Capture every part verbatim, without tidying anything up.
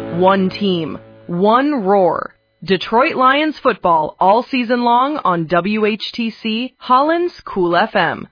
One team, one roar. Detroit Lions football all season long on W H T C, Holland's Cool F M.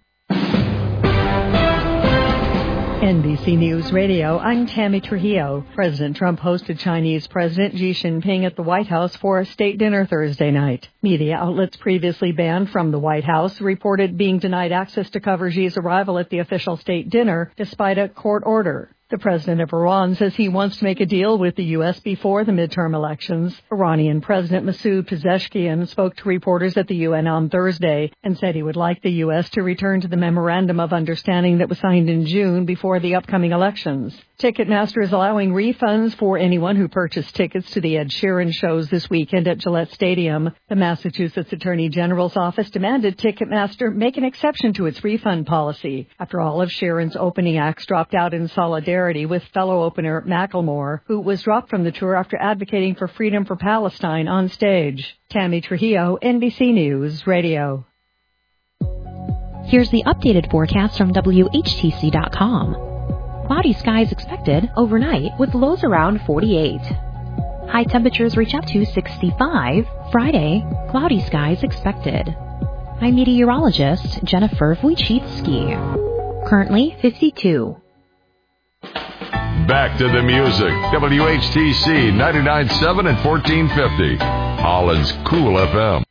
N B C News Radio, I'm Tammy Trujillo. President Trump hosted Chinese President Xi Jinping at the White House for a state dinner Thursday night. Media outlets previously banned from the White House reported being denied access to cover Xi's arrival at the official state dinner despite a court order. The president of Iran says he wants to make a deal with the U S before the midterm elections. Iranian President Masoud Pezeshkian spoke to reporters at the U N on Thursday and said he would like the U S to return to the Memorandum of Understanding that was signed in June before the upcoming elections. Ticketmaster is allowing refunds for anyone who purchased tickets to the Ed Sheeran shows this weekend at Gillette Stadium. The Massachusetts Attorney General's office demanded Ticketmaster make an exception to its refund policy after all of Sheeran's opening acts dropped out in solidarity with fellow opener Macklemore, who was dropped from the tour after advocating for freedom for Palestine on stage. Tammy Trujillo, N B C News Radio. Here's the updated forecast from W H T C dot com. Cloudy skies expected overnight with lows around forty-eight. High temperatures reach up to sixty-five. Friday, cloudy skies expected. I'm meteorologist Jennifer Wojcicki. Currently fifty-two. Back to the music. W H T C ninety-nine point seven and fourteen fifty. Holland's Cool F M.